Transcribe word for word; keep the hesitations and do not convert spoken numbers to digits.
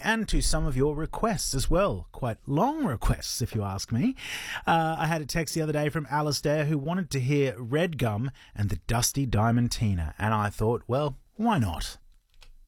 and to some of your requests as well. Quite long requests, if you ask me. Uh, I had a text the other day from Alistair who wanted to hear Red Gum and the Dusty Diamantina, and I thought, well, why not?